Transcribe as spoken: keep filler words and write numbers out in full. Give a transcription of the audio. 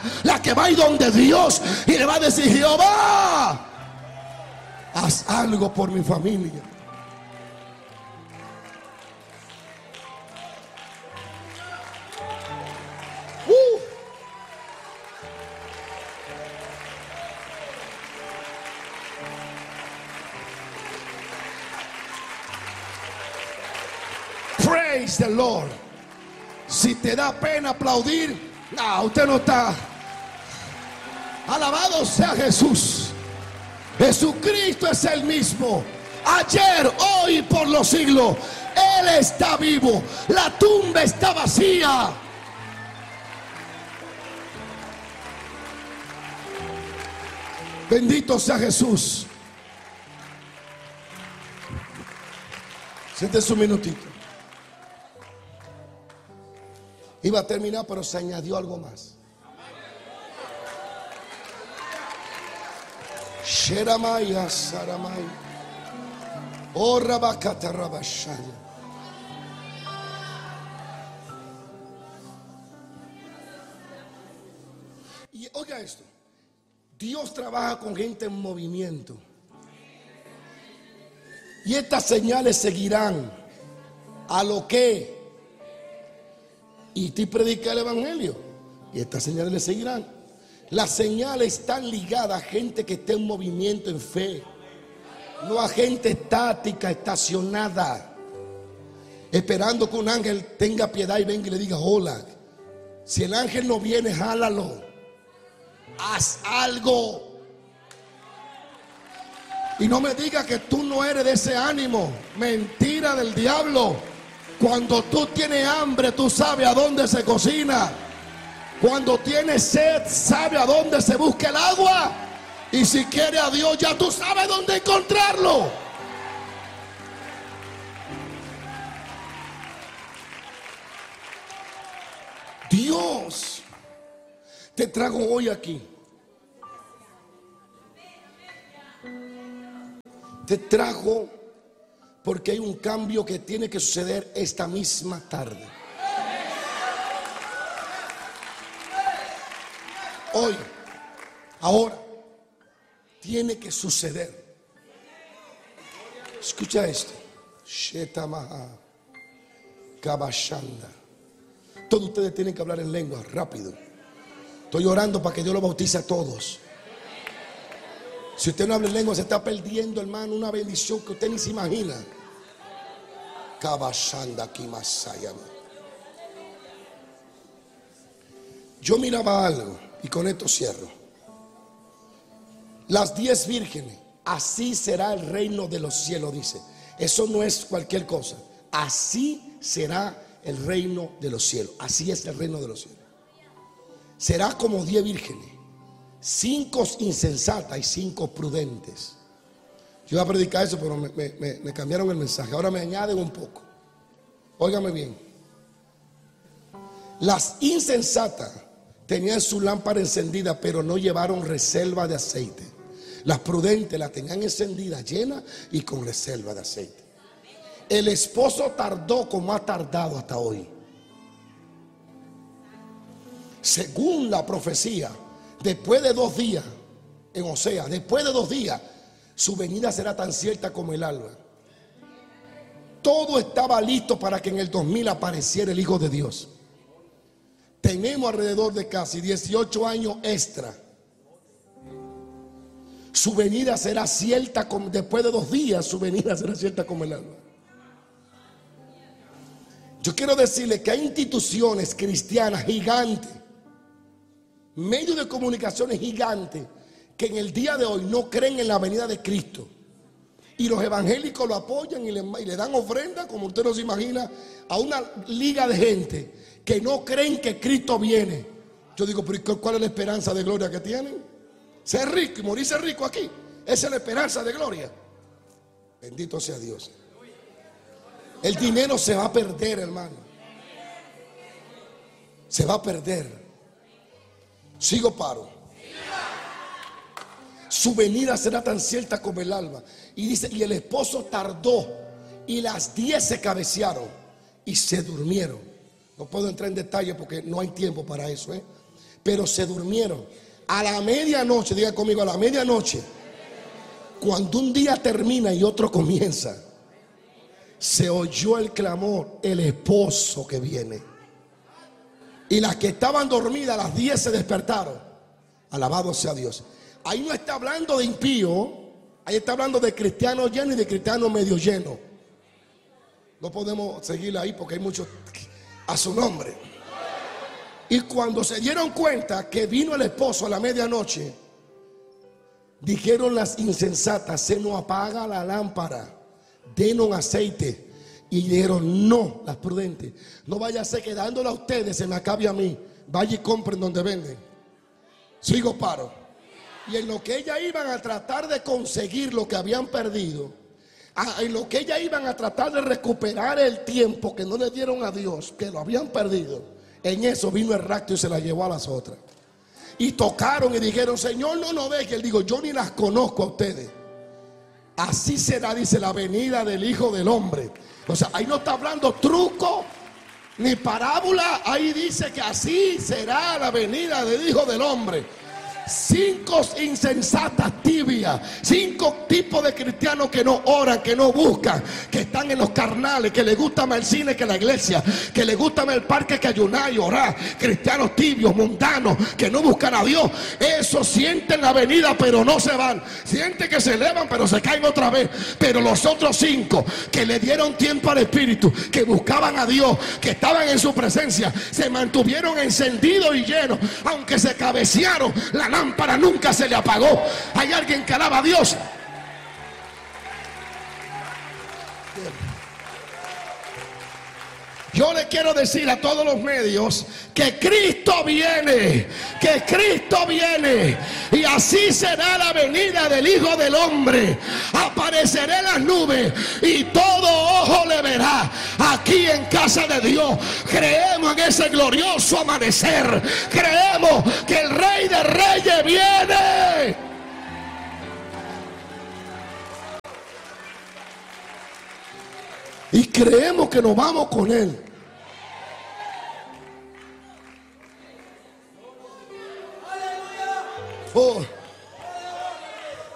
La que va a ir donde Dios y le va a decir: Jehová, haz algo por mi familia. Uh. Praise the Lord. Si te da pena aplaudir, no, usted no está. Alabado sea Jesús. Jesucristo es el mismo ayer, hoy y por los siglos. Él está vivo. La tumba está vacía. Bendito sea Jesús. Siéntese un minutito. Iba a terminar, pero se añadió algo más. Sheramaya Saramaya. Oh Rabakata Rabashaya. Y oiga esto. Dios trabaja con gente en movimiento. Y estas señales seguirán a lo que. Y te predica el evangelio. Y estas señales le seguirán. Las señales están ligadas a gente que está en movimiento en fe. No a gente estática, estacionada, esperando que un ángel tenga piedad y venga y le diga hola. Si el ángel no viene, jálalo. Haz algo. Y no me digas que tú no eres de ese ánimo. Mentira del diablo. Cuando tú tienes hambre, tú sabes a dónde se cocina. Cuando tienes sed, sabes a dónde se busca el agua. Y si quiere a Dios, ya tú sabes dónde encontrarlo. Dios te trajo hoy aquí. Te trajo porque hay un cambio que tiene que suceder esta misma tarde. Hoy, ahora, tiene que suceder. Escucha esto. Shetamaha Kabashanda. Todos ustedes tienen que hablar en lengua rápido. Estoy orando para que Dios los bautice a todos. Si usted no habla en lengua, se está perdiendo, hermano, una bendición que usted ni se imagina. Kabashanda Kimasayama. Yo miraba algo y con esto cierro. Las diez vírgenes, así será el reino de los cielos, dice. Eso no es cualquier cosa. Así será el reino de los cielos. Así es el reino de los cielos. Será como diez vírgenes, cinco insensatas y cinco prudentes. Yo iba a predicar eso, pero me, me, me cambiaron el mensaje. Ahora me añaden un poco. Óigame bien. Las insensatas tenían su lámpara encendida, pero no llevaron reserva de aceite. Las prudentes la tenían encendida, llena y con reserva de aceite. El esposo tardó como ha tardado hasta hoy. Según la profecía, después de dos días, en Osea, después de dos días, su venida será tan cierta como el alba. Todo estaba listo para que en el dos mil apareciera el Hijo de Dios. Tenemos alrededor de casi dieciocho años extra. Su venida será cierta como, después de dos días, su venida será cierta como el alba. Yo quiero decirle que hay instituciones cristianas gigantes, medios de comunicaciones gigantes, que en el día de hoy no creen en la venida de Cristo. Y los evangélicos lo apoyan y le, y le dan ofrenda, como usted no se imagina, a una liga de gente que no creen que Cristo viene. Yo digo, pero ¿cuál es la esperanza de gloria que tienen? Ser rico y morirse rico aquí. Esa es la esperanza de gloria. Bendito sea Dios. El dinero se va a perder, hermano. Se va a perder. Sigo paro. Su venida será tan cierta como el alba. Y dice, y el esposo tardó, y las diez se cabecearon y se durmieron. No puedo entrar en detalle porque no hay tiempo para eso, ¿eh? pero se durmieron. A la medianoche, diga conmigo, a la medianoche, cuando un día termina y otro comienza, se oyó el clamor, el esposo que viene. Y las que estaban dormidas a las diez se despertaron. Alabado sea Dios. Ahí no está hablando de impío, ahí está hablando de cristianos llenos y de cristianos medio llenos. No podemos seguir ahí porque hay muchos a su nombre. Y cuando se dieron cuenta que vino el esposo a la medianoche, dijeron las insensatas: se nos apaga la lámpara, denos aceite. Y dijeron: no, las prudentes, no vaya a ser que dándola a ustedes se me acabe a mí. Vaya y compren donde venden. Sigo paro. Y en lo que ellas iban a tratar de conseguir lo que habían perdido, en lo que ellas iban a tratar de recuperar el tiempo que no le dieron a Dios, que lo habían perdido, en eso vino el rapto y se la llevó a las otras. Y tocaron y dijeron: Señor, no nos dejes. Él dijo: yo ni las conozco a ustedes. Así será, dice, la venida del Hijo del Hombre. O sea, ahí no está hablando truco ni parábola. Ahí dice que así será la venida del Hijo del Hombre. Cinco insensatas tibias, cinco tipos de cristianos que no oran, que no buscan, que están en los carnales, que les gusta más el cine que la iglesia, que les gusta más el parque que ayunar y orar. Cristianos tibios, mundanos, que no buscan a Dios. Esos sienten la venida pero no se van. Sienten que se elevan pero se caen otra vez. Pero los otros cinco que le dieron tiempo al Espíritu, que buscaban a Dios, que estaban en su presencia, se mantuvieron encendidos y llenos. Aunque se cabecearon, la lámpara nunca se le apagó. Hay alguien que alaba a Dios. Yo le quiero decir a todos los medios que Cristo viene, que Cristo viene, y así será la venida del Hijo del Hombre. Aparecerá en las nubes y todo ojo le verá. Aquí en casa de Dios creemos en ese glorioso amanecer. Creemos que el Rey de Reyes viene. Y creemos que nos vamos con Él. Oh.